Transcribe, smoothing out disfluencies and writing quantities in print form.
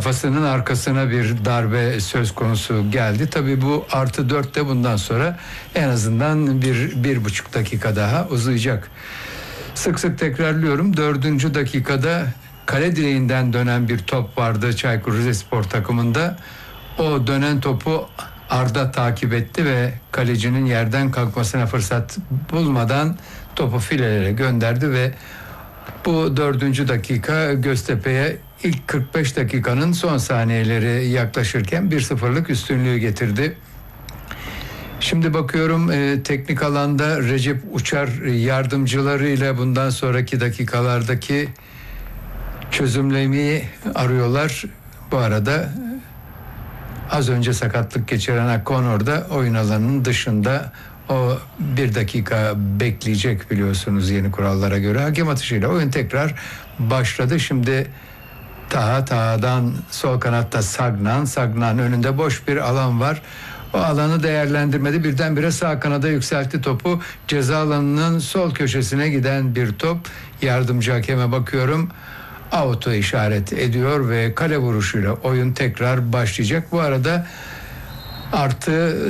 kafasının arkasına bir darbe söz konusu geldi. Tabii bu +4'te bundan sonra en azından bir buçuk dakika daha uzayacak. Sık sık tekrarlıyorum. 4. dakikada kale direğinden dönen bir top vardı Çaykur Rizespor takımında. O dönen topu Arda takip etti ve kalecinin yerden kalkmasına fırsat bulmadan topu filelere gönderdi ve bu 4. dakika Göztepe'ye ilk 45 dakikanın son saniyeleri yaklaşırken 1-0'lık üstünlüğü getirdi. Şimdi bakıyorum teknik alanda Recep Uçar yardımcılarıyla bundan sonraki dakikalardaki çözümlemeyi arıyorlar. Bu arada az önce sakatlık geçiren Akkonor da oyun alanının dışında, o 1 dakika bekleyecek biliyorsunuz yeni kurallara göre. Hakem atışıyla oyun tekrar başladı. Şimdi Taha'dan sol kanatta Sagnan önünde boş bir alan var. O alanı değerlendirmedi. Birdenbire sağ kanada yükseltti topu. Ceza alanının sol köşesine giden bir top. Yardımcı hakeme bakıyorum. Out'u işaret ediyor ve kale vuruşuyla oyun tekrar başlayacak. Bu arada artı